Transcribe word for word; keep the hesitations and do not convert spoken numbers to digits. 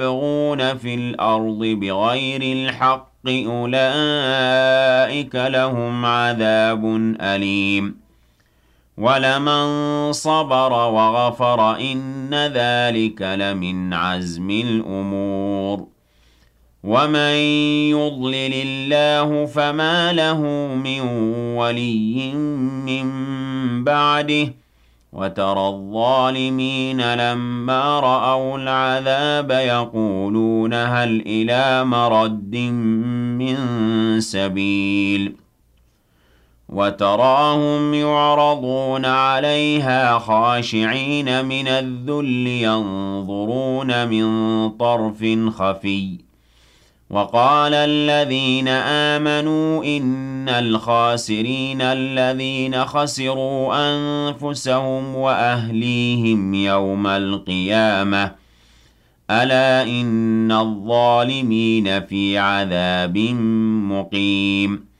يبغون في الأرض بغير الحق أولئك لهم عذاب أليم ولمن صبر وغفر إن ذلك لمن عزم الأمور ومن يضلل الله فما له من ولي من بعده وترى الظالمين لما رأوا العذاب يقولون هل إلى مرد من سبيل وتراهم يعرضون عليها خاشعين من الذل ينظرون من طرف خفي وقال الذين آمنوا إن الخاسرين الذين خسروا أنفسهم وأهليهم يوم القيامة ألا إن الظالمين في عذاب مقيم